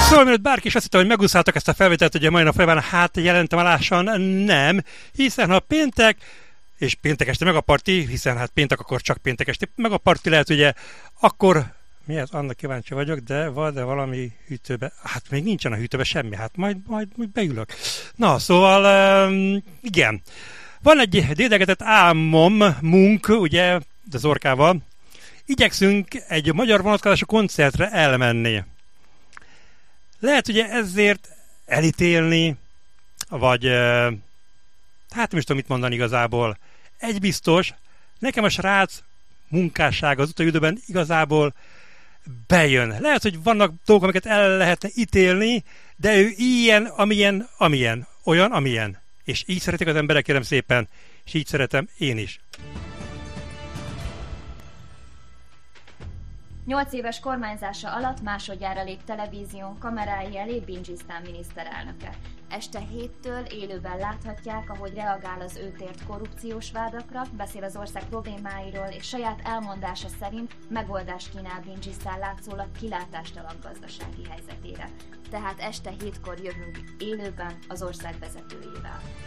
Szóval, mielőtt bárki is azt hitte, hogy megúszáltak ezt a felvételt, ugye mai nap folyamán, hát jelentem alásan nem, hiszen ha péntek, és péntek este meg a parti, hiszen hát péntek akkor csak péntek este meg a parti lehet, ugye, akkor mi ez? Annak kíváncsi vagyok, de van-e valami hűtőbe? Hát még nincsen a hűtőbe semmi, hát majd beülök. Na, szóval, igen. Van egy dédelgetett álmomunk, ugye, az Orkával. Igyekszünk egy magyar vonatkozású koncertre elmenni. Lehet ugye ezért elítélni, vagy hát nem is tudom mit mondani igazából. Egy biztos, nekem a srác munkássága az utóbbi időben igazából bejön. Lehet, hogy vannak dolgok, amiket el lehetne ítélni, de ő ilyen, amilyen. Olyan, amilyen. És így szeretik az emberek, kérem szépen, és így szeretem én is. 8 éves kormányzása alatt másodjára lép televízión kamerái elé Bingisztán miniszterelnöke. Este 7-től élőben láthatják, ahogy reagál az őt ért korrupciós vádakra, beszél az ország problémáiról, és saját elmondása szerint megoldást kínál Bingisztán látszólag kilátástalan gazdasági helyzetére. Tehát este 7-kor jövünk élőben az ország vezetőjével.